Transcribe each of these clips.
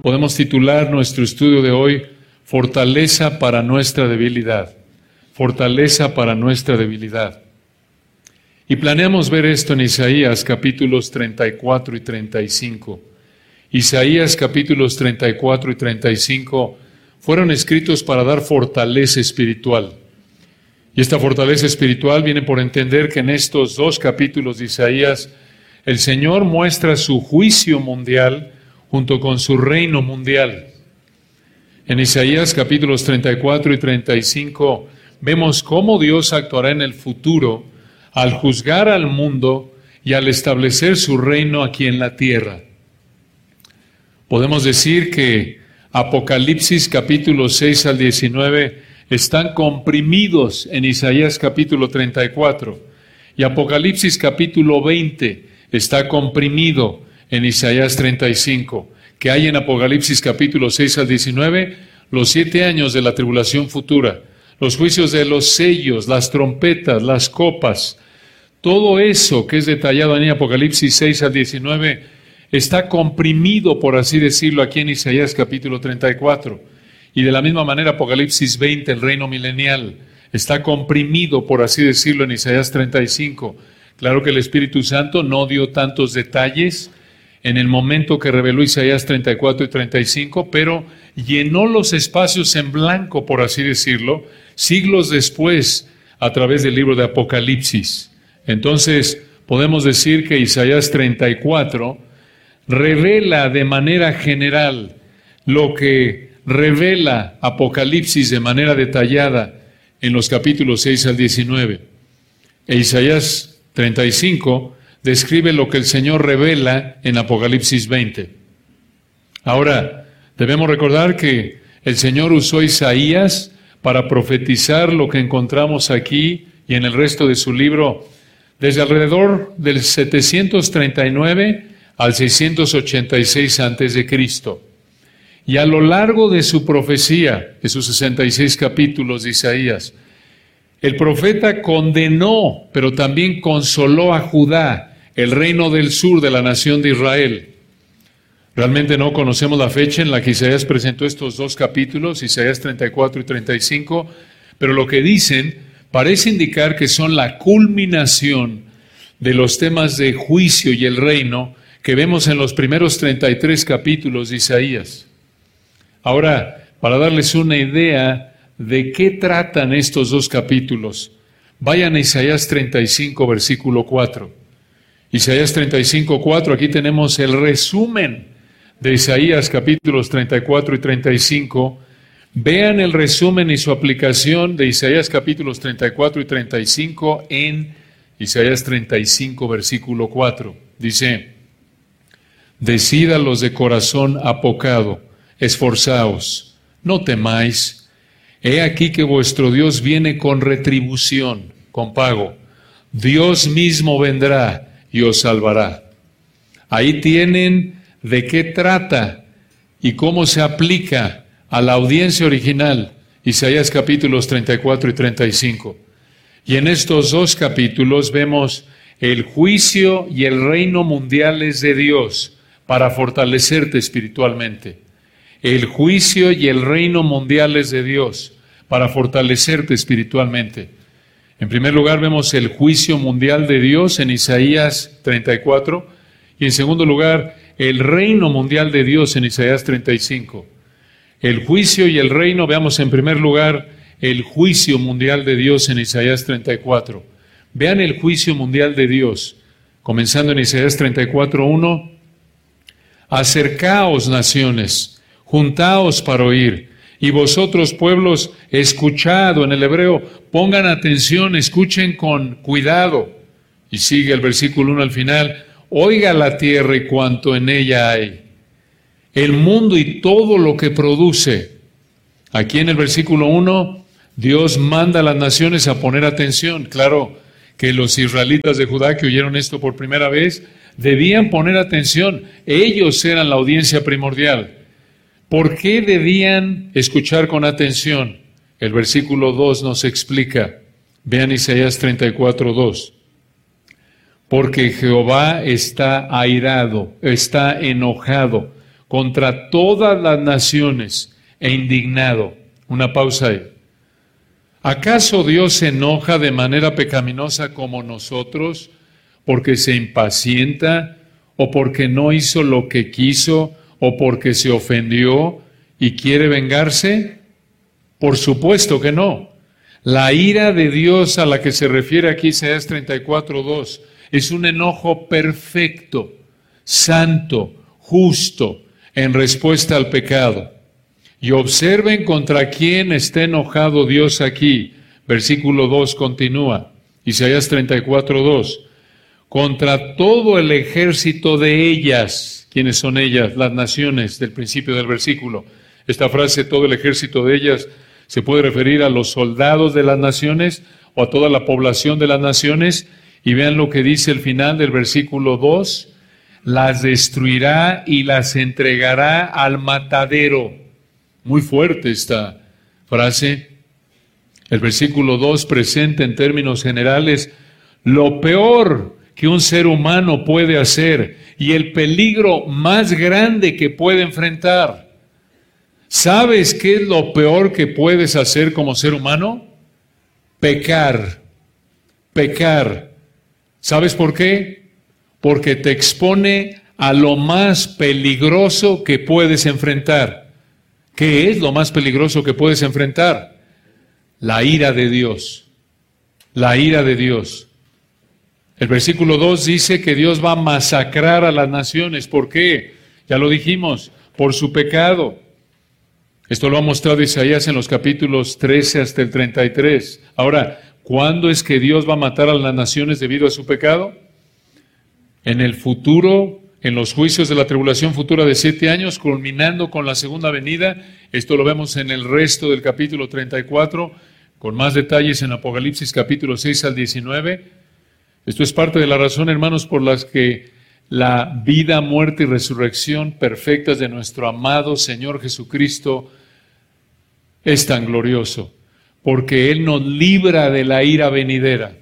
podemos titular nuestro estudio de hoy, Fortaleza para nuestra debilidad. Fortaleza para nuestra debilidad. Y planeamos ver esto en Isaías capítulos 34 y 35. Isaías capítulos 34 y 35 fueron escritos para dar fortaleza espiritual. Y esta fortaleza espiritual viene por entender que en estos dos capítulos de Isaías el Señor muestra su juicio mundial junto con su reino mundial. En Isaías capítulos 34 y 35 vemos cómo Dios actuará en el futuro al juzgar al mundo y al establecer su reino aquí en la tierra. Podemos decir que Apocalipsis capítulos 6 al 19 están comprimidos en Isaías capítulo 34 y Apocalipsis capítulo 20 está comprimido en Isaías 35, que hay en Apocalipsis capítulo 6 al 19 los 7 años de la tribulación futura, los juicios de los sellos, las trompetas, las copas, todo eso que es detallado en Apocalipsis 6 al 19 está comprimido, por así decirlo, aquí en Isaías capítulo 34. Y de la misma manera Apocalipsis 20, el reino milenial, está comprimido, por así decirlo, en Isaías 35. Claro que el Espíritu Santo no dio tantos detalles en el momento que reveló Isaías 34 y 35, pero llenó los espacios en blanco, por así decirlo, siglos después, a través del libro de Apocalipsis. Entonces, podemos decir que Isaías 34 revela de manera general lo que revela Apocalipsis de manera detallada en los capítulos 6 al 19. E Isaías 35 describe lo que el Señor revela en Apocalipsis 20. Ahora, debemos recordar que el Señor usó Isaías para profetizar lo que encontramos aquí y en el resto de su libro desde alrededor del 739 al 686 a.C. Y a lo largo de su profecía, de sus 66 capítulos de Isaías, el profeta condenó, pero también consoló a Judá, el reino del sur de la nación de Israel. Realmente no conocemos la fecha en la que Isaías presentó estos dos capítulos, Isaías 34 y 35, pero lo que dicen parece indicar que son la culminación de los temas de juicio y el reino que vemos en los primeros 33 capítulos de Isaías. Ahora, para darles una idea de qué tratan estos dos capítulos, vayan a Isaías 35, versículo 4. Isaías 35, 4, aquí tenemos el resumen de Isaías capítulos 34 y 35. Vean el resumen y su aplicación de Isaías capítulos 34 y 35 en Isaías 35, versículo 4. Dice: Decida los de corazón apocado, esforzaos, no temáis. He aquí que vuestro Dios viene con retribución, con pago. Dios mismo vendrá y os salvará. Ahí tienen de qué trata y cómo se aplica a la audiencia original, Isaías capítulos 34 y 35. Y en estos dos capítulos vemos el juicio y el reino mundiales de Dios para fortalecerte espiritualmente. El juicio y el reino mundiales de Dios para fortalecerte espiritualmente. En primer lugar vemos el juicio mundial de Dios en Isaías 34 y en segundo lugar el reino mundial de Dios en Isaías 35. El juicio y el reino, veamos en primer lugar el juicio mundial de Dios en Isaías 34. Vean el juicio mundial de Dios, comenzando en Isaías 34:1. Acercaos, naciones, juntaos para oír, y vosotros, pueblos, escuchad, o en el hebreo, pongan atención, escuchen con cuidado. Y sigue el versículo 1 al final: oiga la tierra y cuanto en ella hay, el mundo y todo lo que produce. Aquí en el versículo 1, Dios manda a las naciones a poner atención. Claro que los israelitas de Judá que oyeron esto por primera vez debían poner atención. Ellos eran la audiencia primordial. ¿Por qué debían escuchar con atención? El versículo 2 nos explica. Vean Isaías 34:2. Porque Jehová está airado, está enojado contra todas las naciones e indignado. Una pausa ahí. ¿Acaso Dios se enoja de manera pecaminosa como nosotros porque se impacienta o porque no hizo lo que quiso o porque se ofendió y quiere vengarse? Por supuesto que no. La ira de Dios a la que se refiere aquí Isaías 34:2 es un enojo perfecto, santo, justo, en respuesta al pecado. Y observen contra quién está enojado Dios aquí. Versículo 2 continúa, Isaías 34:2. Contra todo el ejército de ellas. ¿Quiénes son ellas? Las naciones del principio del versículo. Esta frase, todo el ejército de ellas, se puede referir a los soldados de las naciones o a toda la población de las naciones. Y vean lo que dice el final del versículo 2. Las destruirá y las entregará al matadero. Muy fuerte esta frase. El versículo 2 presenta en términos generales lo peor que un ser humano puede hacer y el peligro más grande que puede enfrentar. ¿Sabes qué es lo peor que puedes hacer como ser humano? Pecar. Pecar. ¿Sabes por qué? Porque te expone a lo más peligroso que puedes enfrentar. ¿Qué es lo más peligroso que puedes enfrentar? La ira de Dios. La ira de Dios. El versículo 2 dice que Dios va a masacrar a las naciones. ¿Por qué? Ya lo dijimos, por su pecado. Esto lo ha mostrado Isaías en los capítulos 13 hasta el 33. Ahora, ¿cuándo es que Dios va a matar a las naciones debido a su pecado? En el futuro, en los juicios de la tribulación futura de 7 años, culminando con la segunda venida. Esto lo vemos en el resto del capítulo 34, con más detalles en Apocalipsis capítulo 6 al 19. Esto es parte de la razón, hermanos, por las que la vida, muerte y resurrección perfectas de nuestro amado Señor Jesucristo es tan glorioso, porque Él nos libra de la ira venidera.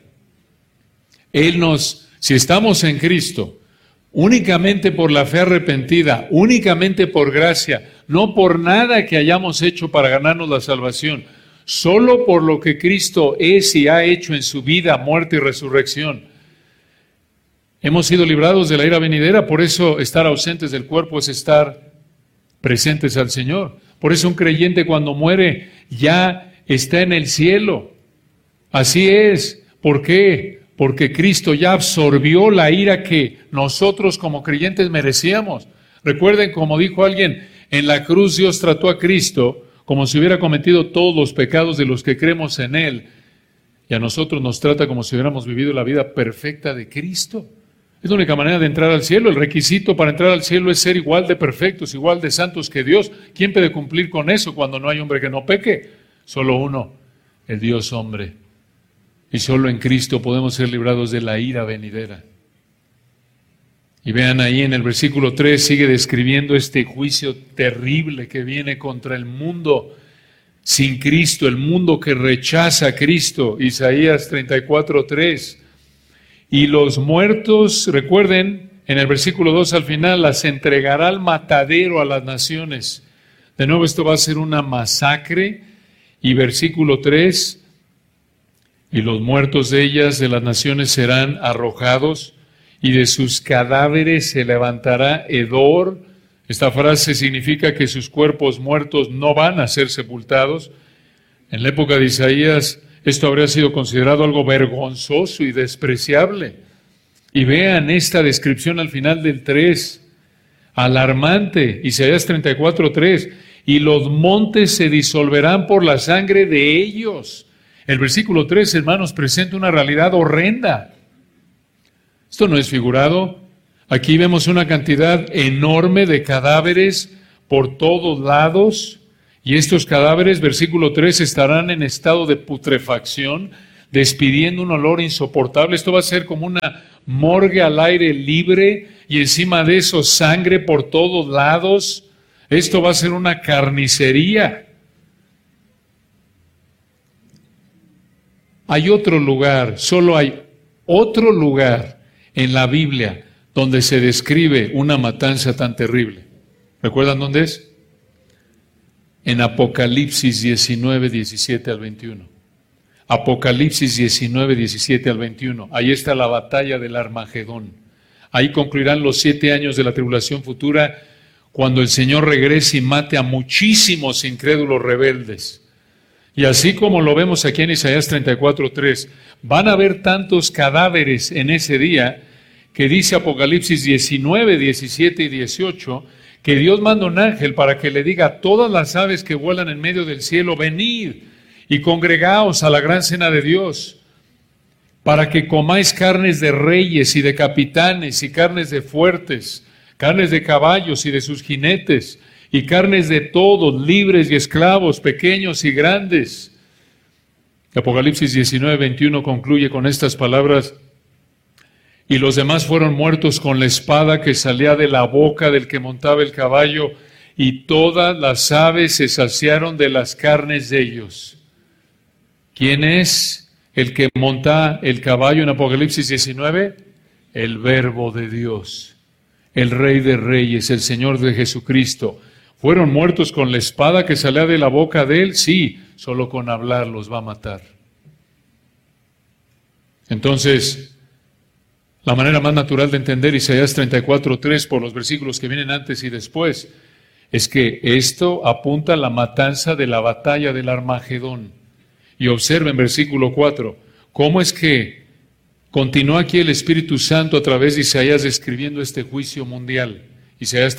Si estamos en Cristo, únicamente por la fe arrepentida, únicamente por gracia, no por nada que hayamos hecho para ganarnos la salvación, solo por lo que Cristo es y ha hecho en su vida, muerte y resurrección, hemos sido librados de la ira venidera. Por eso estar ausentes del cuerpo es estar presentes al Señor. Por eso un creyente cuando muere ya está en el cielo. Así es. ¿Por qué? Porque Cristo ya absorbió la ira que nosotros como creyentes merecíamos. Recuerden, como dijo alguien, en la cruz Dios trató a Cristo como si hubiera cometido todos los pecados de los que creemos en Él. Y a nosotros nos trata como si hubiéramos vivido la vida perfecta de Cristo. Es la única manera de entrar al cielo. El requisito para entrar al cielo es ser igual de perfectos, igual de santos que Dios. ¿Quién puede cumplir con eso cuando no hay hombre que no peque? Solo uno, el Dios hombre. Y solo en Cristo podemos ser librados de la ira venidera. Y vean ahí en el versículo 3, sigue describiendo este juicio terrible que viene contra el mundo sin Cristo, el mundo que rechaza a Cristo. Isaías 34:3. Y los muertos, recuerden, en el versículo 2 al final, las entregará al matadero a las naciones. De nuevo, esto va a ser una masacre. Y versículo 3, y los muertos de ellas, de las naciones, serán arrojados, y de sus cadáveres se levantará hedor. Esta frase significa que sus cuerpos muertos no van a ser sepultados. En la época de Isaías, esto habría sido considerado algo vergonzoso y despreciable. Y vean esta descripción al final del 3, alarmante, Isaías 34:3, y los montes se disolverán por la sangre de ellos. El versículo 3, hermanos, presenta una realidad horrenda. Esto no es figurado. Aquí vemos una cantidad enorme de cadáveres por todos lados. Y estos cadáveres, versículo 3, estarán en estado de putrefacción, despidiendo un olor insoportable. Esto va a ser como una morgue al aire libre y encima de eso sangre por todos lados. Esto va a ser una carnicería. Hay otro lugar, solo hay otro lugar en la Biblia donde se describe una matanza tan terrible. ¿Recuerdan dónde es? En Apocalipsis 19, 17 al 21. Apocalipsis 19, 17 al 21. Ahí está la batalla del Armagedón. Ahí concluirán los 7 años de la tribulación futura, cuando el Señor regrese y mate a muchísimos incrédulos rebeldes. Y así como lo vemos aquí en Isaías 34:3, van a haber tantos cadáveres en ese día, que dice Apocalipsis 19, 17 y 18, que Dios manda un ángel para que le diga a todas las aves que vuelan en medio del cielo: venid y congregaos a la gran cena de Dios, para que comáis carnes de reyes y de capitanes y carnes de fuertes, carnes de caballos y de sus jinetes, y carnes de todos, libres y esclavos, pequeños y grandes. Apocalipsis 19, 21 concluye con estas palabras: y los demás fueron muertos con la espada que salía de la boca del que montaba el caballo, y todas las aves se saciaron de las carnes de ellos. ¿Quién es el que monta el caballo en Apocalipsis 19? El Verbo de Dios, el Rey de Reyes, el Señor de Jesucristo. ¿Fueron muertos con la espada que salía de la boca de él? Sí, solo con hablar los va a matar. Entonces, la manera más natural de entender Isaías 34:3 por los versículos que vienen antes y después es que esto apunta a la matanza de la batalla del Armagedón. Y observen versículo 4, cómo es que continúa aquí el Espíritu Santo a través de Isaías describiendo este juicio mundial. Isaías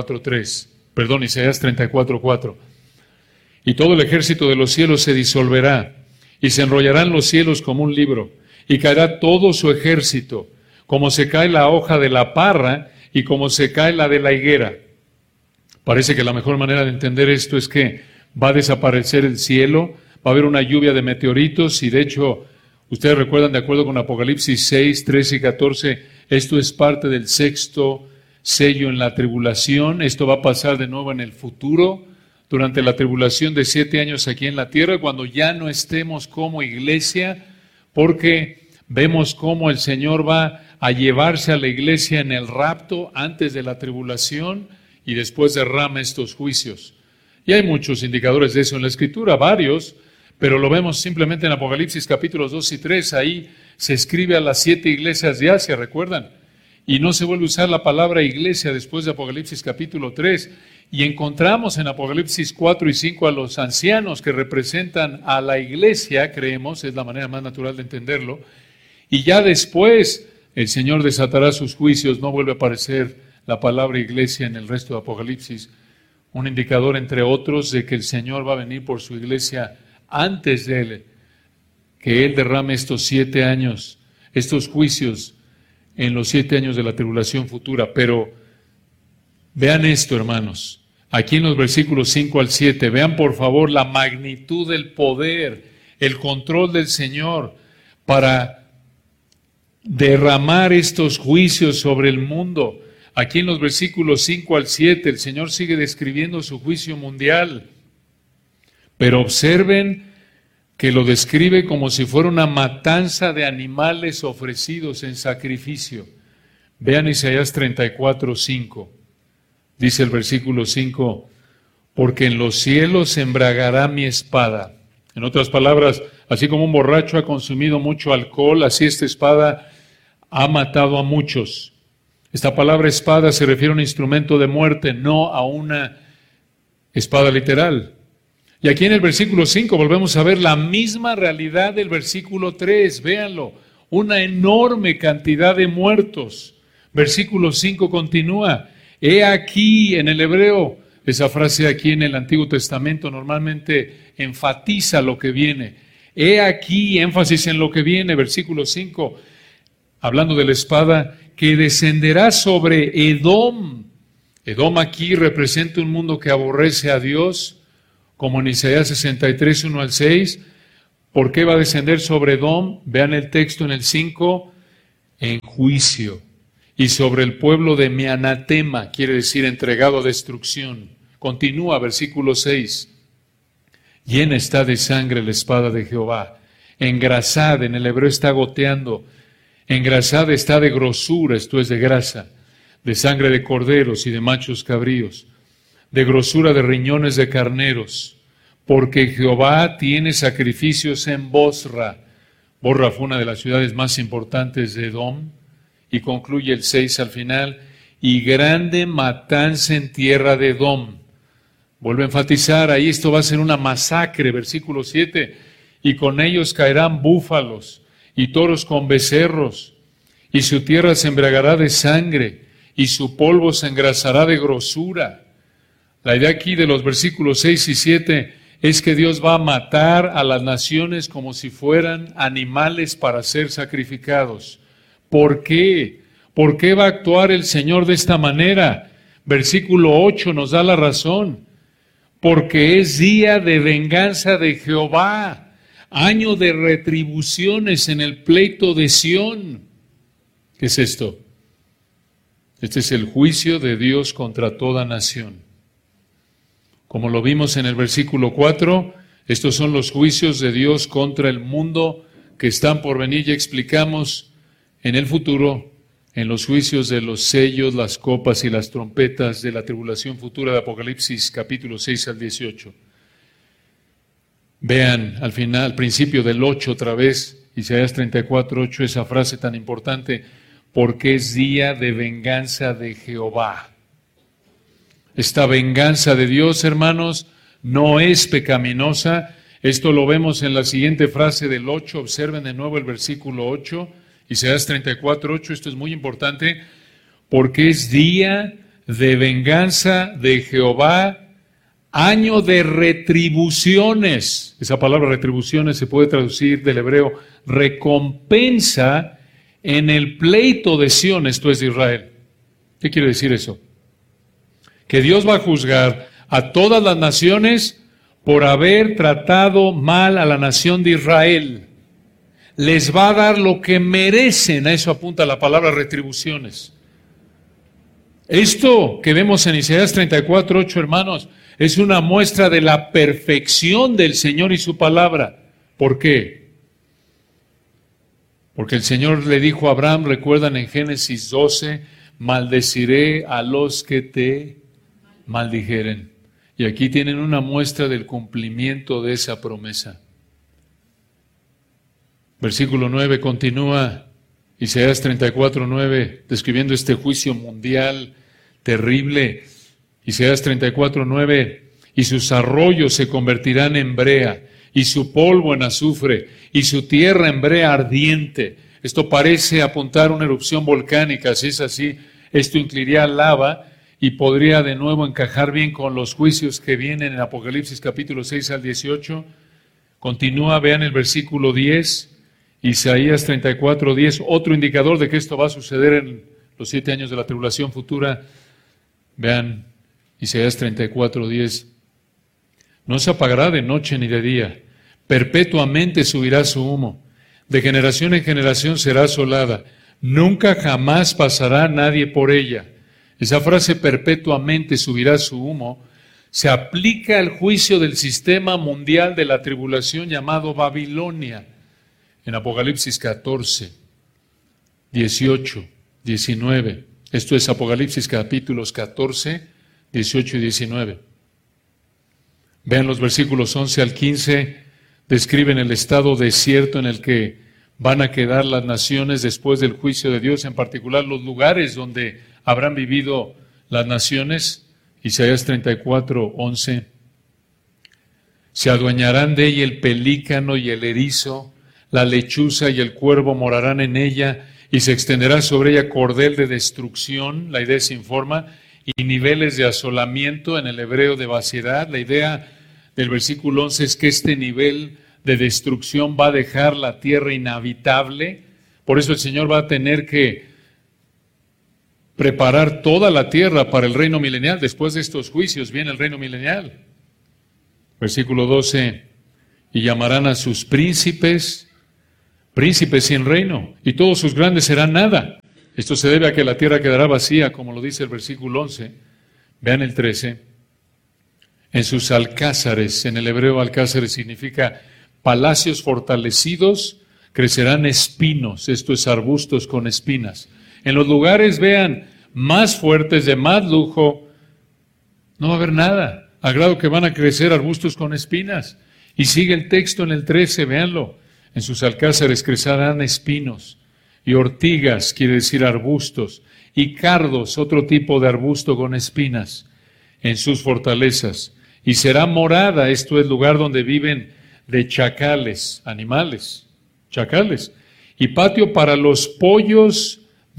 34:4. Y todo el ejército de los cielos se disolverá, y se enrollarán los cielos como un libro, y caerá todo su ejército, como se cae la hoja de la parra y como se cae la de la higuera. Parece que la mejor manera de entender esto es que va a desaparecer el cielo, va a haber una lluvia de meteoritos, y de hecho, ustedes recuerdan, de acuerdo con Apocalipsis 6, 13 y 14, esto es parte del sexto sello en la tribulación. Esto va a pasar de nuevo en el futuro, durante la tribulación de 7 años aquí en la tierra, cuando ya no estemos como iglesia, porque vemos cómo el Señor va a llevarse a la iglesia en el rapto antes de la tribulación y después derrama estos juicios. Y hay muchos indicadores de eso en la Escritura, varios, pero lo vemos simplemente en Apocalipsis capítulos 2 y 3. Ahí se escribe a las 7 iglesias de Asia, ¿recuerdan? Y no se vuelve a usar la palabra iglesia después de Apocalipsis capítulo 3. Y encontramos en Apocalipsis 4 y 5 a los ancianos que representan a la iglesia, creemos, es la manera más natural de entenderlo. Y ya después el Señor desatará sus juicios, no vuelve a aparecer la palabra iglesia en el resto de Apocalipsis. Un indicador, entre otros, de que el Señor va a venir por su iglesia antes de él, que Él derrame estos 7 años, estos juicios en los 7 años de la tribulación futura. Pero vean esto, hermanos, aquí en los versículos 5 al 7, vean por favor la magnitud del poder, el control del Señor para derramar estos juicios sobre el mundo. Aquí en los versículos 5 al 7, el Señor sigue describiendo su juicio mundial. Pero observen que lo describe como si fuera una matanza de animales ofrecidos en sacrificio. Vean Isaías 34:5. Dice el versículo 5, porque en los cielos se embriagará mi espada. En otras palabras, así como un borracho ha consumido mucho alcohol, así esta espada ha matado a muchos. Esta palabra espada se refiere a un instrumento de muerte, no a una espada literal. Y aquí en el versículo 5 volvemos a ver la misma realidad del versículo 3. Véanlo, una enorme cantidad de muertos. Versículo 5 continúa. He aquí, en el hebreo, esa frase aquí en el Antiguo Testamento normalmente enfatiza lo que viene. He aquí, énfasis en lo que viene, versículo 5, hablando de la espada, que descenderá sobre Edom. Edom aquí representa un mundo que aborrece a Dios, como en Isaías 63, 1 al 6. ¿Por qué va a descender sobre Edom? Vean el texto en el 5, en juicio. Y sobre el pueblo de mi anatema, quiere decir entregado a destrucción. Continúa, versículo 6. Llena está de sangre la espada de Jehová. Engrasada, en el hebreo está goteando. Engrasada está de grosura, esto es de grasa, de sangre de corderos y de machos cabríos. de grosura de riñones de carneros, porque Jehová tiene sacrificios en Bosra. Bosra fue una de las ciudades más importantes de Edom, y concluye el 6 al final, y grande matanza en tierra de Edom. Vuelve a enfatizar, ahí esto va a ser una masacre, versículo 7, y con ellos caerán búfalos y toros con becerros, y su tierra se embriagará de sangre, y su polvo se engrasará de grosura. La idea aquí de los versículos 6 y 7 es que Dios va a matar a las naciones como si fueran animales para ser sacrificados. ¿Por qué? ¿Por qué va a actuar el Señor de esta manera? Versículo 8 nos da la razón. Porque es día de venganza de Jehová, año de retribuciones en el pleito de Sión. ¿Qué es esto? Este es el juicio de Dios contra toda nación. Como lo vimos en el versículo 4, estos son los juicios de Dios contra el mundo que están por venir. Ya explicamos en el futuro, en los juicios de los sellos, las copas y las trompetas de la tribulación futura de Apocalipsis, capítulo 6 al 18. Vean al final, al principio del 8 otra vez, Isaías 34, 8, esa frase tan importante, porque es día de venganza de Jehová. Esta venganza de Dios, hermanos, no es pecaminosa. Esto lo vemos en la siguiente frase del 8. Observen de nuevo el versículo 8, Isaías 34, 8. Esto es muy importante, porque es día de venganza de Jehová, año de retribuciones. Esa palabra retribuciones se puede traducir del hebreo recompensa en el pleito de Sión, esto es de Israel. ¿Qué quiere decir eso? Que Dios va a juzgar a todas las naciones por haber tratado mal a la nación de Israel. Les va a dar lo que merecen, a eso apunta la palabra retribuciones. Esto que vemos en Isaías 34, 8, hermanos, es una muestra de la perfección del Señor y su palabra. ¿Por qué? Porque el Señor le dijo a Abraham, recuerdan en Génesis 12, maldeciré a los que te maldijeren. Y aquí tienen una muestra del cumplimiento de esa promesa. Versículo 9 continúa, Isaías 34, 9, describiendo este juicio mundial terrible. Isaías 34, 9, y sus arroyos se convertirán en brea, y su polvo en azufre, y su tierra en brea ardiente. Esto parece apuntar a una erupción volcánica. Si es así, esto incluiría lava y podría de nuevo encajar bien con los juicios que vienen en Apocalipsis capítulo 6 al 18. Continúa, vean el versículo 10, Isaías 34, 10, otro indicador de que esto va a suceder en los 7 años de la tribulación futura. Vean, Isaías 34, 10. No se apagará de noche ni de día, perpetuamente subirá su humo, de generación en generación será asolada, nunca jamás pasará nadie por ella. Esa frase perpetuamente subirá su humo se aplica al juicio del sistema mundial de la tribulación llamado Babilonia. En Apocalipsis 14, 18, 19. Esto es Apocalipsis capítulos 14, 18 y 19. Vean los versículos 11 al 15, describen el estado desierto en el que van a quedar las naciones después del juicio de Dios, en particular los lugares donde habrán vivido las naciones. Isaías 34, 11. Se adueñarán de ella el pelícano y el erizo, la lechuza y el cuervo morarán en ella, y se extenderá sobre ella cordel de destrucción, la idea es sin forma, y niveles de asolamiento, en el hebreo de vaciedad. La idea del versículo 11 es que este nivel de destrucción va a dejar la tierra inhabitable. Por eso el Señor va a tener que preparar toda la tierra para el reino milenial. Después de estos juicios viene el reino milenial. Versículo 12, y llamarán a sus príncipes, príncipes sin reino, y todos sus grandes serán nada. Esto se debe a que la tierra quedará vacía, como lo dice el versículo 11. Vean el 13. En sus alcázares, en el hebreo alcázares significa palacios fortalecidos, crecerán espinos, esto es arbustos con espinas. En los lugares, vean, más fuertes, de más lujo, No va a haber nada, al grado que van a crecer arbustos con espinas. Y sigue el texto en el 13, véanlo. En sus alcázares crecerán espinos, y ortigas, quiere decir arbustos, y cardos, otro tipo de arbusto con espinas, en sus fortalezas. Y será morada, esto es lugar donde viven de chacales, animales, chacales, y patio para los pollos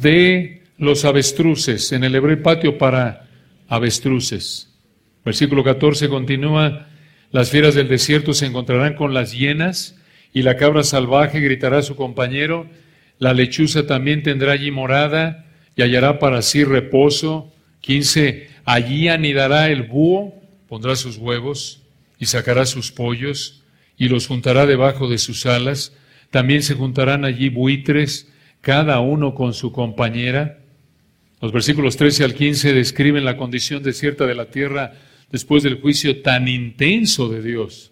de los avestruces, en el hebreo patio para avestruces. Versículo 14 continúa, las fieras del desierto se encontrarán con las hienas, y la cabra salvaje gritará a su compañero, la lechuza también tendrá allí morada, y hallará para sí reposo. 15, allí anidará el búho, pondrá sus huevos, y sacará sus pollos, y los juntará debajo de sus alas. También se juntarán allí buitres, cada uno con su compañera. Los versículos 13 al 15 describen la condición desierta de la tierra después del juicio tan intenso de Dios.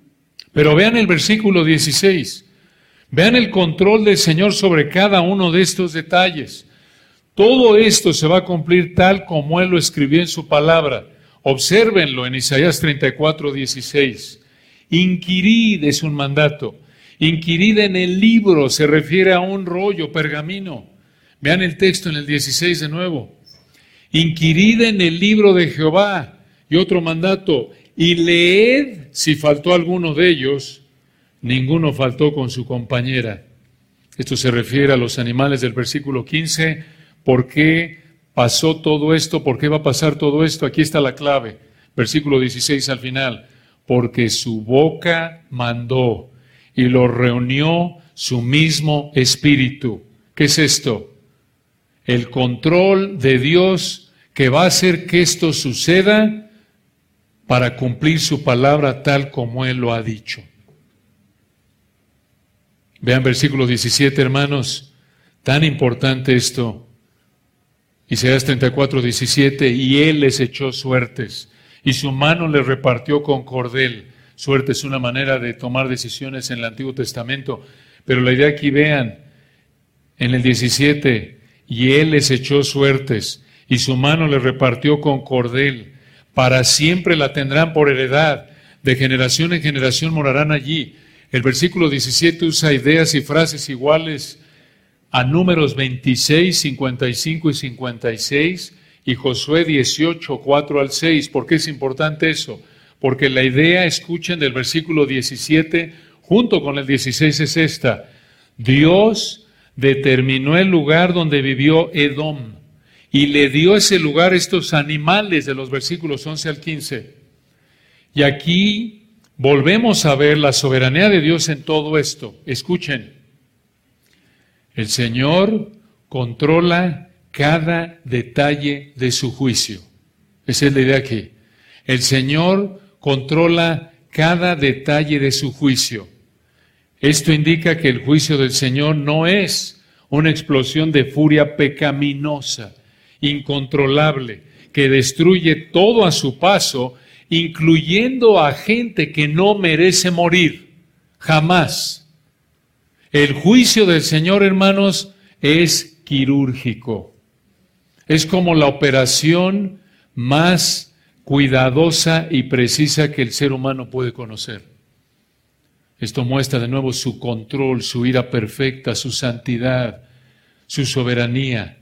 Pero vean el versículo 16. Vean el control del Señor sobre cada uno de estos detalles. Todo esto se va a cumplir tal como Él lo escribió en su palabra. Obsérvenlo en Isaías 34, 16. Inquirid es un mandato. Inquirid en el libro, se refiere a un rollo, pergamino. Vean el texto en el 16 de nuevo. Inquirid en el libro de Jehová. Y otro mandato, y leed si faltó alguno de ellos, ninguno faltó con su compañera. Esto se refiere a los animales del versículo 15. ¿Por qué pasó todo esto? ¿Por qué va a pasar todo esto? Aquí está la clave. Versículo 16 al final. Porque su boca mandó y lo reunió su mismo espíritu. ¿Qué es esto? El control de Dios que va a hacer que esto suceda para cumplir su palabra tal como Él lo ha dicho. Vean versículo 17, hermanos, tan importante esto. Isaías 34, 17, y Él les echó suertes, y su mano les repartió con cordel. Suerte es una manera de tomar decisiones en el Antiguo Testamento, pero la idea aquí, vean, en el 17, y Él les echó suertes, y su mano les repartió con cordel. Para siempre la tendrán por heredad, de generación en generación morarán allí. El versículo 17 usa ideas y frases iguales a Números 26, 55 y 56 y Josué 18, 4 al 6. ¿Por qué es importante eso? Porque la idea, escuchen, del versículo 17 junto con el 16 es esta. Dios determinó el lugar donde vivió Edom. Y le dio ese lugar a estos animales de los versículos 11 al 15. Y aquí volvemos a ver la soberanía de Dios en todo esto. Escuchen, el Señor controla cada detalle de su juicio. Esa es la idea aquí. El Señor controla cada detalle de su juicio. Esto indica que el juicio del Señor no es una explosión de furia pecaminosa, incontrolable, que destruye todo a su paso, incluyendo a gente que no merece morir. Jamás. El juicio del Señor, hermanos, es quirúrgico. Es como la operación más cuidadosa y precisa que el ser humano puede conocer. Esto muestra de nuevo su control, su ira perfecta, su santidad, su soberanía.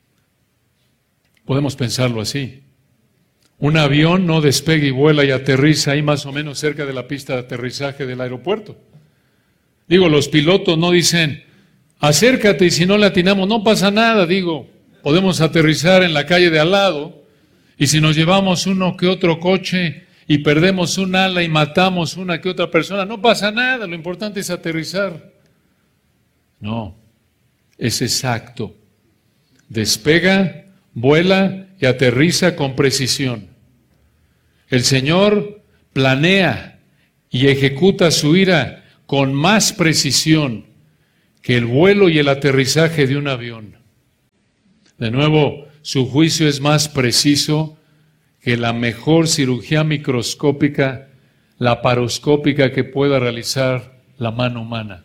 Podemos pensarlo así. Un avión no despega y vuela y aterriza ahí más o menos cerca de la pista de aterrizaje del aeropuerto. Digo, los pilotos no dicen, acércate y si no le atinamos, no pasa nada. Digo, podemos aterrizar en la calle de al lado y si nos llevamos uno que otro coche y perdemos un ala y matamos una que otra persona, no pasa nada, lo importante es aterrizar. No, es exacto. Despega, vuela y aterriza con precisión. El Señor planea y ejecuta su ira con más precisión que el vuelo y el aterrizaje de un avión. De nuevo, su juicio es más preciso que la mejor cirugía microscópica, laparoscópica que pueda realizar la mano humana.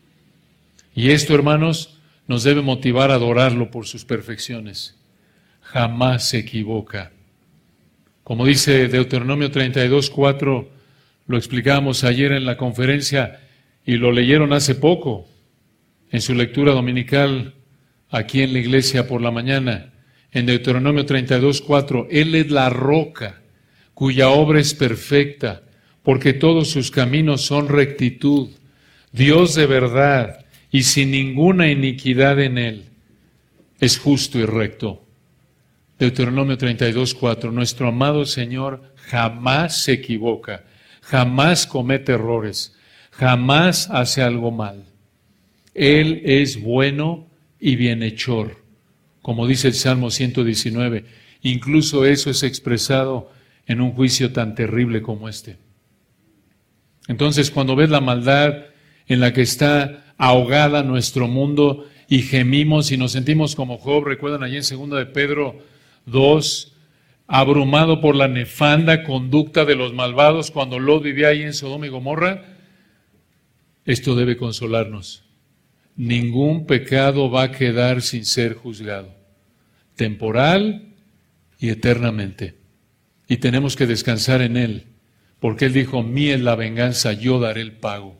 Y esto, hermanos, nos debe motivar a adorarlo por sus perfecciones. Jamás se equivoca. Como dice Deuteronomio 32:4, lo explicábamos ayer en la conferencia y lo leyeron hace poco en su lectura dominical aquí en la iglesia por la mañana. En Deuteronomio 32:4, Él es la roca cuya obra es perfecta, porque todos sus caminos son rectitud, Dios de verdad y sin ninguna iniquidad en Él. Es justo y recto. Deuteronomio 32:4, nuestro amado Señor jamás se equivoca, jamás comete errores, jamás hace algo mal. Él es bueno y bienhechor, como dice el Salmo 119. Incluso eso es expresado en un juicio tan terrible como este. Entonces, cuando ves la maldad en la que está ahogada nuestro mundo y gemimos y nos sentimos como Job, recuerdan allí en 2 de Pedro 2, abrumado por la nefanda conducta de los malvados cuando Lot vivía ahí en Sodoma y Gomorra, esto debe consolarnos. Ningún pecado va a quedar sin ser juzgado, temporal y eternamente. Y tenemos que descansar en Él, porque Él dijo, mía es la venganza, yo daré el pago.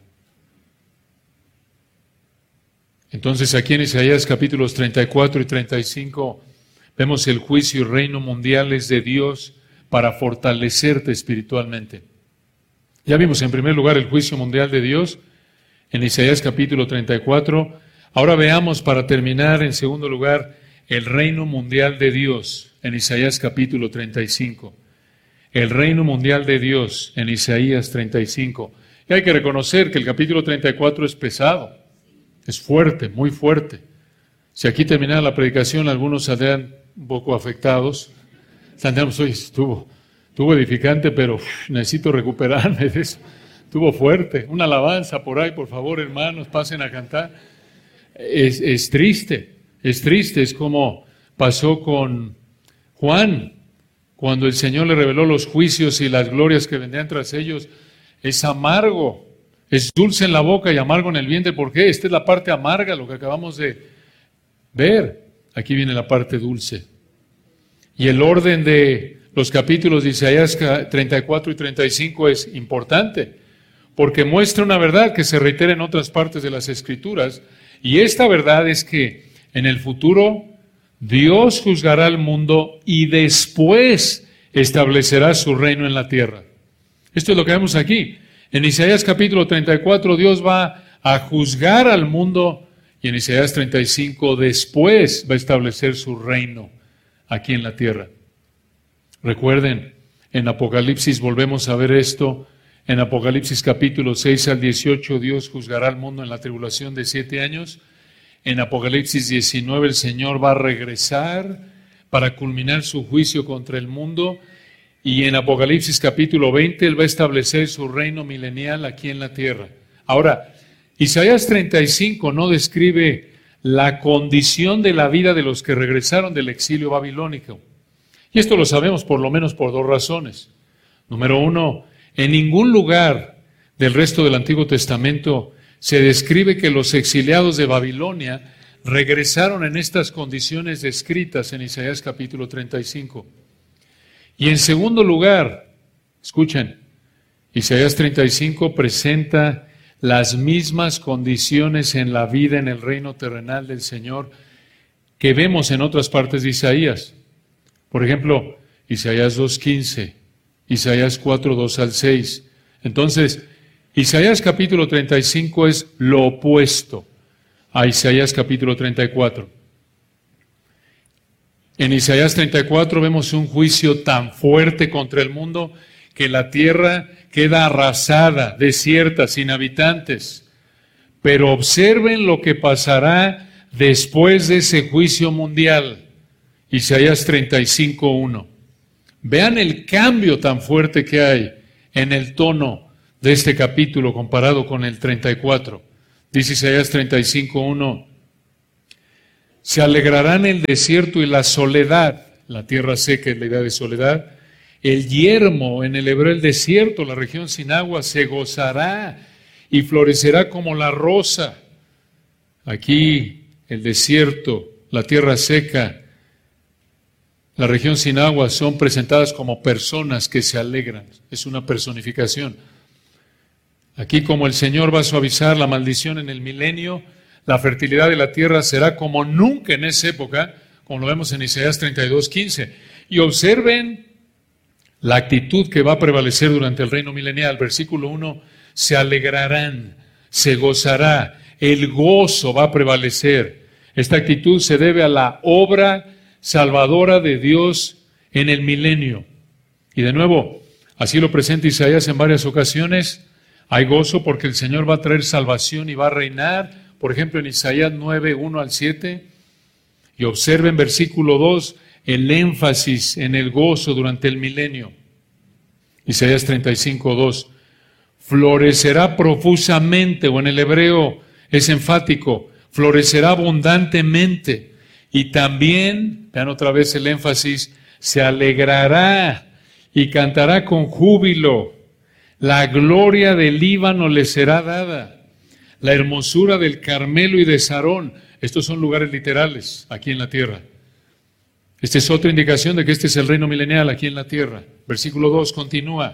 Entonces aquí en Isaías capítulos 34 y 35 vemos el juicio y reino mundial es de Dios para fortalecerte espiritualmente. Ya vimos en primer lugar el juicio mundial de Dios en Isaías capítulo 34. Ahora veamos para terminar en segundo lugar el reino mundial de Dios en Isaías capítulo 35. El reino mundial de Dios en Isaías 35. Y hay que reconocer que el capítulo 34 es pesado, es fuerte, muy fuerte. Si aquí terminara la predicación, algunos saldrían un poco afectados. Saldríamos, hoy estuvo edificante, pero necesito recuperarme de eso. Estuvo fuerte. Una alabanza por ahí, por favor, hermanos, pasen a cantar. Es triste, es como pasó con Juan, cuando el Señor le reveló los juicios y las glorias que vendrían tras ellos. Es amargo, es dulce en la boca y amargo en el vientre. ¿Por qué? Esta es la parte amarga, lo que acabamos de ver. Aquí viene la parte dulce. Y el orden de los capítulos de Isaías 34 y 35 es importante, porque muestra una verdad que se reitera en otras partes de las Escrituras, y esta verdad es que en el futuro Dios juzgará al mundo y después establecerá su reino en la tierra. Esto es lo que vemos aquí. En Isaías capítulo 34 Dios va a juzgar al mundo y en Isaías 35 después va a establecer su reino aquí en la tierra. Recuerden, en Apocalipsis volvemos a ver esto. En Apocalipsis capítulo 6 al 18 Dios juzgará al mundo en la tribulación de 7 años. En Apocalipsis 19 el Señor va a regresar para culminar su juicio contra el mundo. Y en Apocalipsis capítulo 20 Él va a establecer su reino milenial aquí en la tierra. Ahora, Isaías 35 no describe la condición de la vida de los que regresaron del exilio babilónico. Y esto lo sabemos por lo menos por dos razones. Número uno, en ningún lugar del resto del Antiguo Testamento se describe que los exiliados de Babilonia regresaron en estas condiciones descritas en Isaías capítulo 35. Y en segundo lugar, escuchen, Isaías 35 presenta las mismas condiciones en la vida en el reino terrenal del Señor que vemos en otras partes de Isaías. Por ejemplo, Isaías 2:15, Isaías 4:2 al 6. Entonces, Isaías capítulo 35 es lo opuesto a Isaías capítulo 34. En Isaías 34 vemos un juicio tan fuerte contra el mundo que la tierra queda arrasada, desierta, sin habitantes. Pero observen lo que pasará después de ese juicio mundial. Isaías 35:1. Vean el cambio tan fuerte que hay en el tono de este capítulo comparado con el 34. Dice Isaías 35:1. Se alegrarán el desierto y la soledad, la tierra seca es la idea de soledad. El yermo, en el hebreo el desierto, la región sin agua, se gozará y florecerá como la rosa. Aquí el desierto, la tierra seca, la región sin agua son presentadas como personas que se alegran. Es una personificación. Aquí, como el Señor va a suavizar la maldición en el milenio, la fertilidad de la tierra será como nunca en esa época, como lo vemos en Isaías 32:15. Y observen la actitud que va a prevalecer durante el reino milenial. Versículo 1, se alegrarán, se gozará, el gozo va a prevalecer. Esta actitud se debe a la obra salvadora de Dios en el milenio. Y de nuevo, así lo presenta Isaías en varias ocasiones. Hay gozo porque el Señor va a traer salvación y va a reinar. Por ejemplo, en Isaías 9, 1 al 7. Y observen versículo 2, el énfasis en el gozo durante el milenio. Isaías 35, 2. Florecerá profusamente, o en el hebreo es enfático, florecerá abundantemente. Y también, vean otra vez el énfasis, se alegrará y cantará con júbilo. La gloria del Líbano le será dada. La hermosura del Carmelo y de Sarón. Estos son lugares literales aquí en la tierra. Esta es otra indicación de que este es el reino milenial aquí en la tierra. Versículo 2 continúa.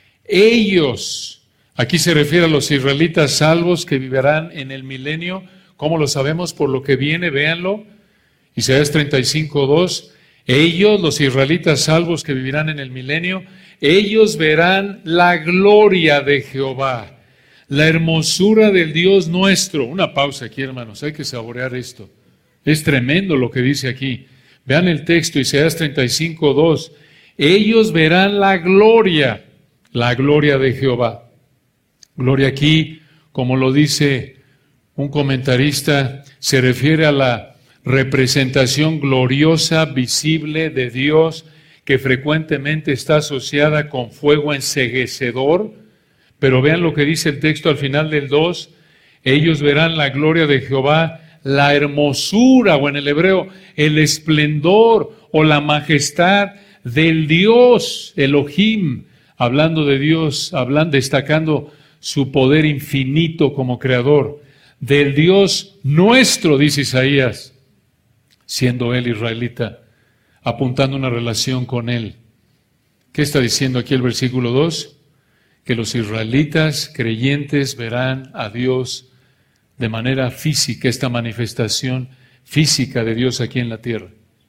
Ellos, aquí se refiere a los israelitas salvos que vivirán en el milenio. ¿Cómo lo sabemos? Por lo que viene, véanlo. Isaías 35, 2. Ellos, los israelitas salvos que vivirán en el milenio, ellos verán la gloria de Jehová, la hermosura del Dios nuestro. Una pausa aquí, hermanos, hay que saborear esto. Es tremendo lo que dice aquí. Vean el texto, Isaías 35, 2. Ellos verán la gloria de Jehová. Gloria aquí, como lo dice un comentarista, se refiere a la representación gloriosa, visible de Dios, que frecuentemente está asociada con fuego enceguecedor. Pero vean lo que dice el texto al final del 2. Ellos verán la gloria de Jehová, la hermosura, o en el hebreo, el esplendor o la majestad del Dios, Elohim, hablando de Dios, destacando su poder infinito como creador, del Dios nuestro, dice Isaías, siendo él israelita, apuntando una relación con él. ¿Qué está diciendo aquí el versículo 2? Que los israelitas creyentes verán a Dios de manera física, esta manifestación física de Dios aquí en la tierra.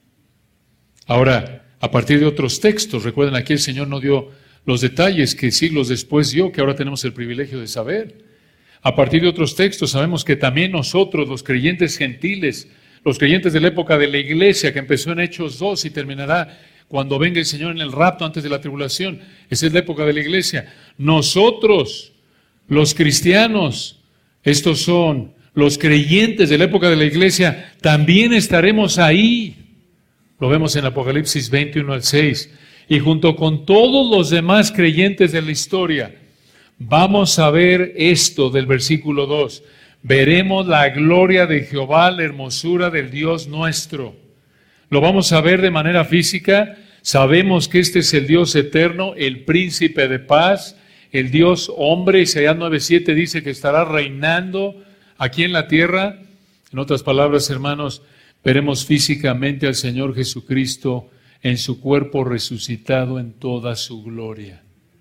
Ahora, a partir de otros textos, recuerden, aquí el Señor no dio los detalles que siglos después dio, que ahora tenemos el privilegio de saber. A partir de otros textos sabemos que también nosotros, los creyentes gentiles, los creyentes de la época de la iglesia, que empezó en Hechos 2 y terminará cuando venga el Señor en el rapto antes de la tribulación, esa es la época de la iglesia. Nosotros, los cristianos, estos son los creyentes de la época de la iglesia, también estaremos ahí. Lo vemos en Apocalipsis 21 al 6. Y junto con todos los demás creyentes de la historia, vamos a ver esto del versículo 2. Veremos la gloria de Jehová, la hermosura del Dios nuestro. Lo vamos a ver de manera física. Sabemos que este es el Dios eterno, el príncipe de paz, el Dios hombre. Isaías 9:7 dice que estará reinando aquí en la tierra. En otras palabras, hermanos, veremos físicamente al Señor Jesucristo en su cuerpo resucitado en toda su gloria.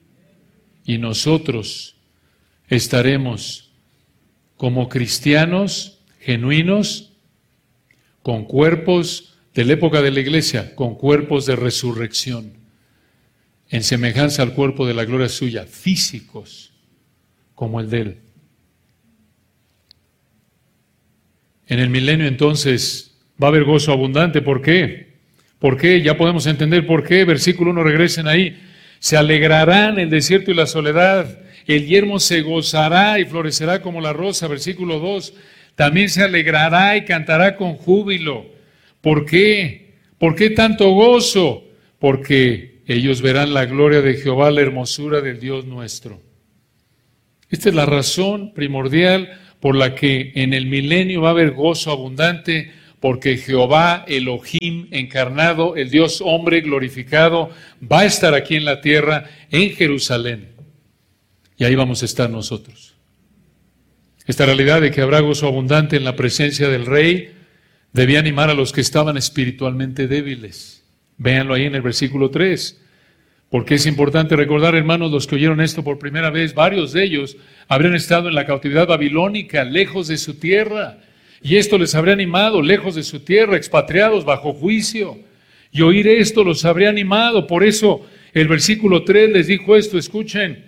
Y nosotros estaremos como cristianos genuinos, con cuerpos de la época de la iglesia, con cuerpos de resurrección, en semejanza al cuerpo de la gloria suya, físicos, como el de Él. En el milenio entonces va a haber gozo abundante. ¿Por qué? ¿Por qué? Ya podemos entender por qué. Versículo 1, regresen ahí. Se alegrarán el desierto y la soledad. El yermo se gozará y florecerá como la rosa. Versículo 2. También se alegrará y cantará con júbilo. ¿Por qué? ¿Por qué tanto gozo? Porque ellos verán la gloria de Jehová, la hermosura del Dios nuestro. Esta es la razón primordial por la que en el milenio va a haber gozo abundante, porque Jehová, Elohim encarnado, el Dios hombre glorificado, va a estar aquí en la tierra, en Jerusalén. Y ahí vamos a estar nosotros. Esta realidad de que habrá gozo abundante en la presencia del Rey debía animar a los que estaban espiritualmente débiles. Véanlo ahí en el versículo 3. Porque es importante recordar, hermanos, los que oyeron esto por primera vez, varios de ellos habrían estado en la cautividad babilónica, lejos de su tierra. Y esto les habría animado, lejos de su tierra, expatriados bajo juicio. Y oír esto los habría animado. Por eso el versículo 3 les dijo esto, escuchen.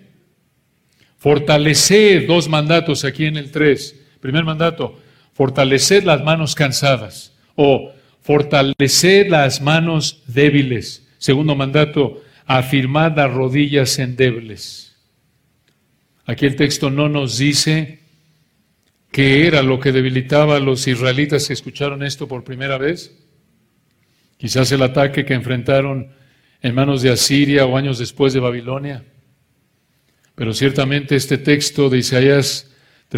Fortaleced, 2 mandatos aquí en el 3. Primer mandato, fortaleced las manos cansadas. O fortaleced las manos débiles. Segundo mandato, afirmad las rodillas endebles. Aquí el texto no nos dice qué era lo que debilitaba a los israelitas que escucharon esto por primera vez. Quizás el ataque que enfrentaron en manos de Asiria o años después de Babilonia. Pero ciertamente este texto de Isaías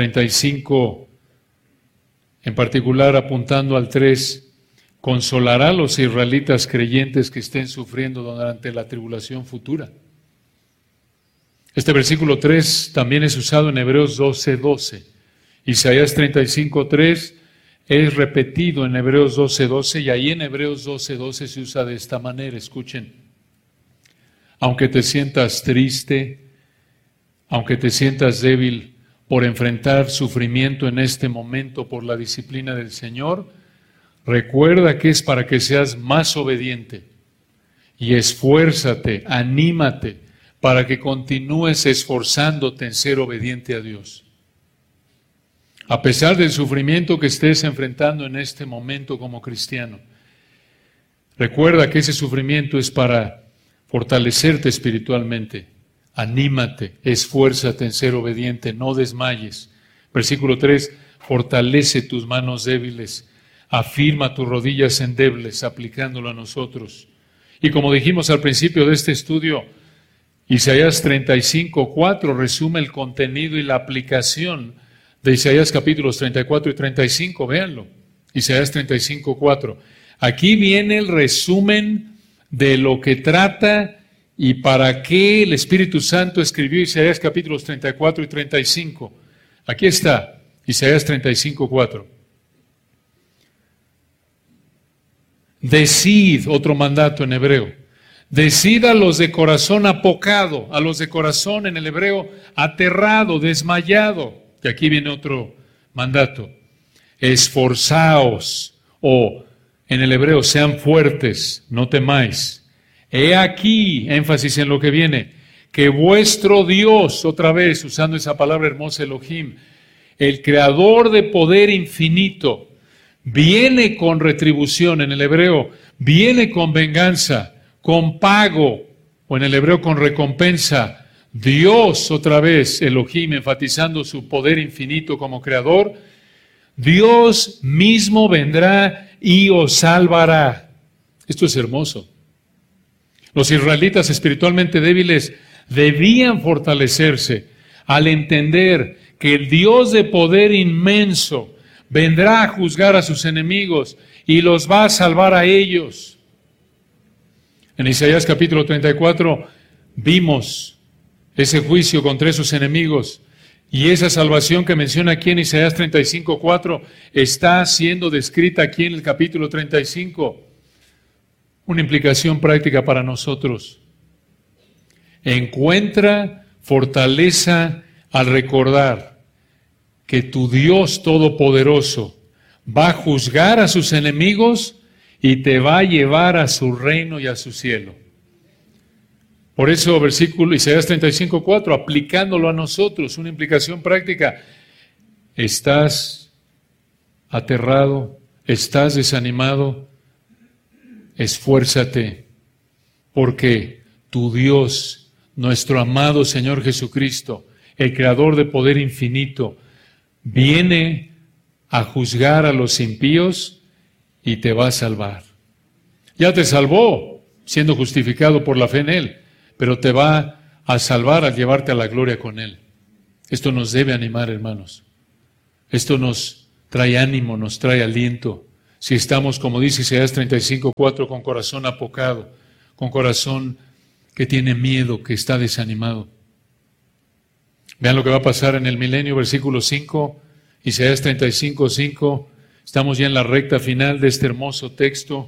35, en particular apuntando al 3, consolará a los israelitas creyentes que estén sufriendo durante la tribulación futura. Este versículo 3 también es usado en Hebreos 12:12. Isaías 35:3 es repetido en Hebreos 12:12 y ahí en Hebreos 12:12 se usa de esta manera. Escuchen, aunque te sientas triste, aunque te sientas débil por enfrentar sufrimiento en este momento por la disciplina del Señor, recuerda que es para que seas más obediente y esfuérzate, anímate para que continúes esforzándote en ser obediente a Dios. A pesar del sufrimiento que estés enfrentando en este momento como cristiano, recuerda que ese sufrimiento es para fortalecerte espiritualmente. Anímate, esfuérzate en ser obediente, no desmayes. Versículo 3, fortalece tus manos débiles, afirma tus rodillas endebles, aplicándolo a nosotros. Y como dijimos al principio de este estudio, Isaías 35:4 resume el contenido y la aplicación de Isaías capítulos 34 y 35, véanlo. Isaías 35:4. Aquí viene el resumen de lo que trata y para qué el Espíritu Santo escribió Isaías capítulos 34 y 35. Aquí está, Isaías 35:4. Decid, otro mandato en hebreo, decid a los de corazón apocado, a los de corazón en el hebreo aterrado, desmayado. Y aquí viene otro mandato, esforzaos, o en el hebreo sean fuertes, no temáis. He aquí, énfasis en lo que viene, que vuestro Dios, otra vez usando esa palabra hermosa Elohim, el creador de poder infinito, viene con retribución, en el hebreo, viene con venganza, con pago, o en el hebreo con recompensa. Dios, otra vez, Elohim, enfatizando su poder infinito como creador, Dios mismo vendrá y os salvará. Esto es hermoso. Los israelitas espiritualmente débiles debían fortalecerse al entender que el Dios de poder inmenso vendrá a juzgar a sus enemigos y los va a salvar a ellos. En Isaías capítulo 34 vimos ese juicio contra esos enemigos y esa salvación que menciona aquí en Isaías 35:4 está siendo descrita aquí en el capítulo 35. Una implicación práctica para nosotros. Encuentra fortaleza al recordar que tu Dios Todopoderoso va a juzgar a sus enemigos y te va a llevar a su reino y a su cielo. Por eso, versículo Isaías 35:4, aplicándolo a nosotros, una implicación práctica. ¿Estás aterrado? ¿Estás desanimado? Esfuérzate, porque tu Dios, nuestro amado Señor Jesucristo, el Creador de poder infinito, viene a juzgar a los impíos y te va a salvar. Ya te salvó, siendo justificado por la fe en Él, pero te va a salvar al llevarte a la gloria con Él. Esto nos debe animar, hermanos. Esto nos trae ánimo, nos trae aliento. Si estamos, como dice Isaías 35:4, con corazón apocado, con corazón que tiene miedo, que está desanimado. Vean lo que va a pasar en el milenio, versículo 5, Isaías 35:5. Estamos ya en la recta final de este hermoso texto.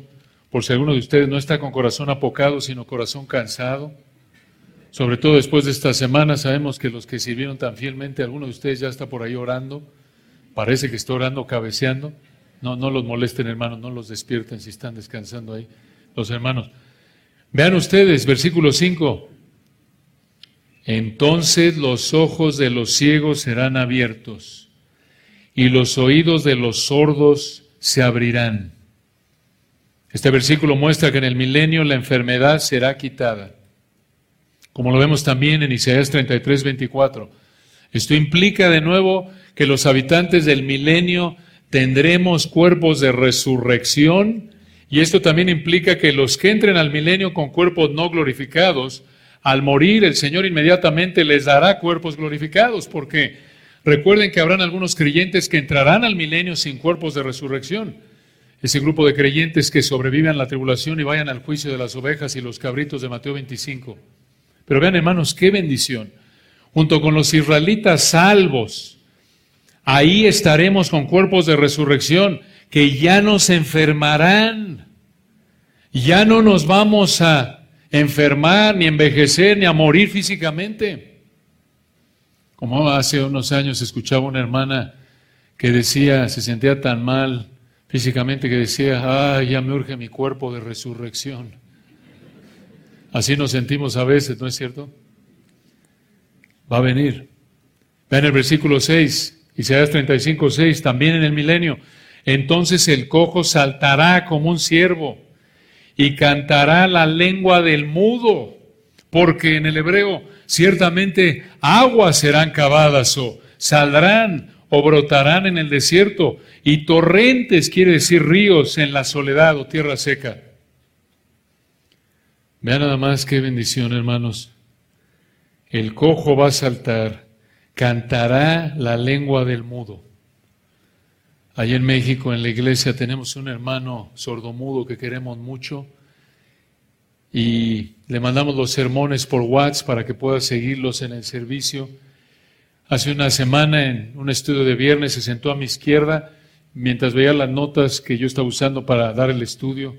por si alguno de ustedes no está con corazón apocado, sino corazón cansado. Sobre todo después de esta semana, sabemos que los que sirvieron tan fielmente, alguno de ustedes ya está por ahí orando. Parece que está orando, cabeceando. No los molesten, hermanos, no los despierten si están descansando ahí, los hermanos. Vean ustedes, versículo 5. Entonces los ojos de los ciegos serán abiertos y los oídos de los sordos se abrirán. Este versículo muestra que en el milenio la enfermedad será quitada, como lo vemos también en Isaías 33, 24. Esto implica de nuevo que los habitantes del milenio tendremos cuerpos de resurrección, y esto también implica que los que entren al milenio con cuerpos no glorificados, al morir el Señor inmediatamente les dará cuerpos glorificados, porque recuerden que habrán algunos creyentes que entrarán al milenio sin cuerpos de resurrección. Ese grupo de creyentes que sobrevivan la tribulación y vayan al juicio de las ovejas y los cabritos de Mateo 25. Pero vean, hermanos, qué bendición. Junto con los israelitas salvos, ahí estaremos con cuerpos de resurrección que ya nos enfermarán. Ya no nos vamos a enfermar, ni envejecer, ni a morir físicamente. Como hace unos años escuchaba una hermana que decía, se sentía tan mal físicamente que decía, ay, ya me urge mi cuerpo de resurrección. Así nos sentimos a veces, ¿no es cierto? Va a venir. Vean el versículo 6, Isaías 35, 6, también en el milenio. Entonces el cojo saltará como un ciervo y cantará la lengua del mudo, porque en el hebreo ciertamente aguas serán cavadas o saldrán o brotarán en el desierto, y torrentes, quiere decir ríos, en la soledad o tierra seca. Vean nada más qué bendición, hermanos. El cojo va a saltar, cantará la lengua del mudo. Allá en México, en la iglesia, tenemos un hermano sordomudo que queremos mucho y le mandamos los sermones por WhatsApp para que pueda seguirlos en el servicio. Hace una semana, en un estudio de viernes, se sentó a mi izquierda mientras veía las notas que yo estaba usando para dar el estudio,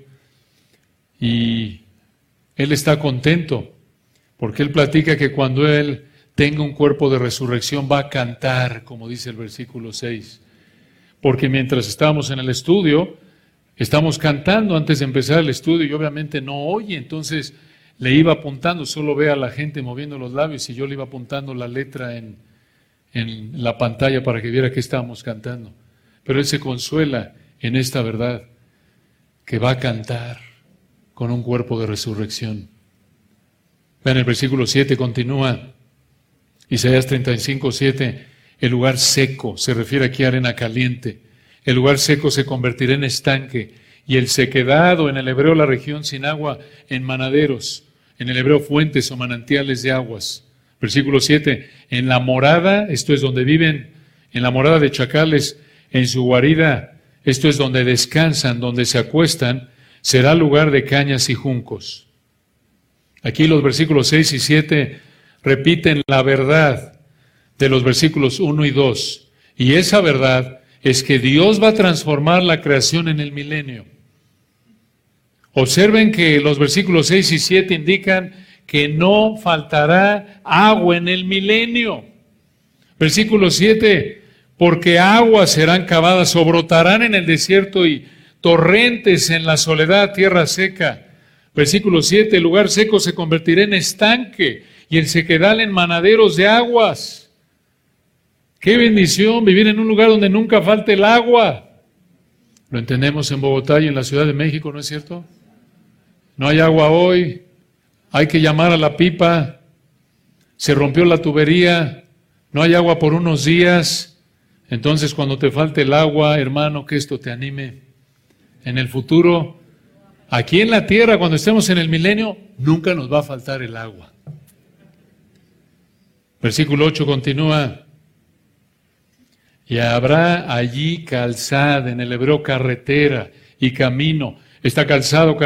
y él está contento porque él platica que cuando él tenga un cuerpo de resurrección va a cantar, como dice el versículo 6. Porque mientras estábamos en el estudio, estamos cantando antes de empezar el estudio y obviamente no oye, entonces le iba apuntando, solo ve a la gente moviendo los labios y yo le iba apuntando la letra en la pantalla para que viera qué estábamos cantando. Pero él se consuela en esta verdad, que va a cantar con un cuerpo de resurrección. Vean, el versículo 7 continúa, Isaías 35, 7, el lugar seco, se refiere aquí a arena caliente, el lugar seco se convertirá en estanque, y el sequedad, o en el hebreo la región sin agua, en manaderos, en el hebreo fuentes o manantiales de aguas. Versículo 7, en la morada, esto es donde viven, en la morada de chacales, en su guarida, esto es donde descansan, donde se acuestan, será lugar de cañas y juncos. Aquí los versículos 6 y 7 repiten la verdad de los versículos 1 y 2. Y esa verdad es que Dios va a transformar la creación en el milenio. Observen que los versículos 6 y 7 indican que no faltará agua en el milenio. Versículo 7, porque aguas serán cavadas o brotarán en el desierto y torrentes en la soledad, tierra seca. Versículo 7, el lugar seco se convertirá en estanque y el sequedal en manaderos de aguas. ¡Qué bendición vivir en un lugar donde nunca falte el agua! Lo entendemos en Bogotá y en la Ciudad de México, ¿no es cierto? No hay agua hoy, hay que llamar a la pipa, se rompió la tubería, no hay agua por unos días. Entonces, cuando te falte el agua, hermano, que esto te anime. En el futuro, aquí en la tierra, cuando estemos en el milenio, nunca nos va a faltar el agua. Versículo 8 continúa. Y habrá allí calzada, en el hebreo carretera y camino. Está calzado,